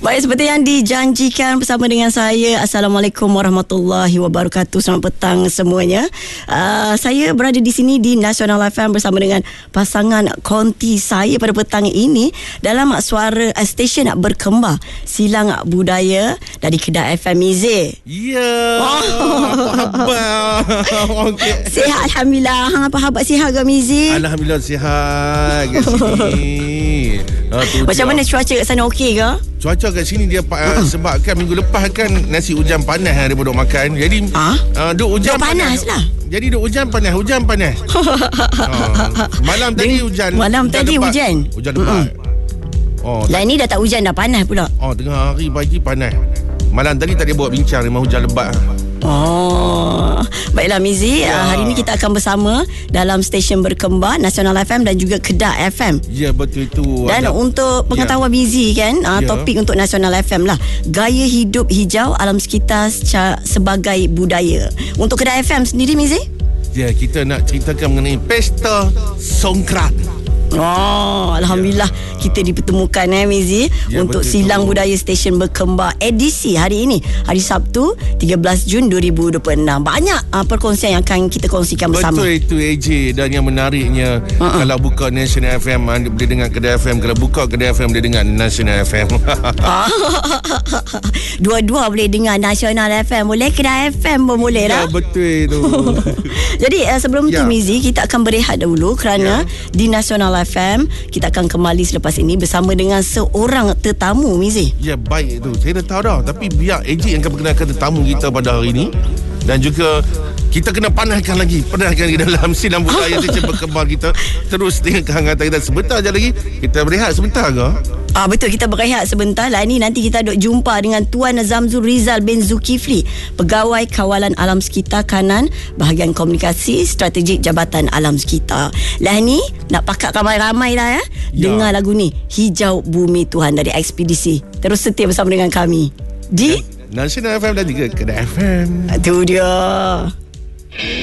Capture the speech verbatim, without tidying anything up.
Baik, seperti yang dijanjikan bersama dengan saya. Assalamualaikum warahmatullahi wabarakatuh. Selamat petang semuanya. uh, Saya berada di sini di Nasional F M bersama dengan pasangan konti saya pada petang ini dalam suara uh, stesen berkembar Silang Budaya dari Kedah F M. Mizi. Ya, apa khabar? Okay. Sihat Alhamdulillah. Hang apa khabar, sihat ke Mizi? Alhamdulillah sihat kat sini. Ha, Macam mana cuaca kat sana, okey ke? Cuaca kat sini dia uh, sebabkan minggu lepas kan nasi hujan panas yang duk makan. Jadi ha? uh, duk hujan duk panas, panas lah. Jadi duk hujan panas, hujan panas. uh, malam tadi hujan. Malam hujan tadi lebat. hujan. Hujan lebat. Mm. Oh, lah ini dah tak hujan, dah panas pula. Oh, tengah hari pagi panas. Malam tadi tadi buat bincang memang hujan lebat. Oh, baiklah Mizi, ya. Hari ini kita akan bersama dalam stesen berkembar Nasional F M dan juga Kedah F M. Ya, betul itu. Dan ada, untuk pengetahuan ya. Mizi kan, ya. topik untuk Nasional F M lah, gaya hidup hijau alam sekitar sebagai budaya. Untuk Kedah F M sendiri Mizi? Ya, kita nak ceritakan mengenai Pesta Songkran. Oh, Alhamdulillah ya. Kita dipertemukan eh Mizi ya, untuk Silang itu. Budaya Stesen Berkembar edisi hari ini, hari Sabtu tiga belas Jun dua ribu dua puluh enam. Banyak uh, perkongsian yang akan kita kongsikan bersama. Betul itu A J. Dan yang menariknya uh-uh. kalau buka Nasional F M anda boleh dengar Kedah F M, kalau buka Kedah F M boleh dengar Nasional F M. Dua-dua boleh dengar Nasional F M, boleh Kedah F M pun boleh lah. Ya, betul itu. Jadi uh, sebelum ya. tu Mizi, kita akan berehat dahulu kerana ya. di Nasional F M kita akan kembali selepas ini bersama dengan seorang tetamu Mizi. Ya, baik itu. Saya dah tahu dah, tapi biar A J yang akan perkenalkan tetamu kita pada hari ini. Dan juga kita kena panaskan lagi, panaskan di dalam Silang Budaya Stesen Berkembar kita. Terus dengan kehangatan kita. Sebentar je lagi kita berehat sebentar ke? Ah, betul, kita berehat sebentar lah. Ini nanti kita duk jumpa dengan Tuan Zamzul Rizal bin Zulkifli, Pegawai Kawalan Alam Sekitar Kanan, Bahagian Komunikasi Strategik Jabatan Alam Sekitar. Lah ni nak pakak ramai-ramai lah ya. ya. Dengar lagu ni, Hijau Bumi Tuhan dari Ekspedisi. Terus setia bersama dengan kami di Nasional F M dan juga Kedah F M. Itu dia.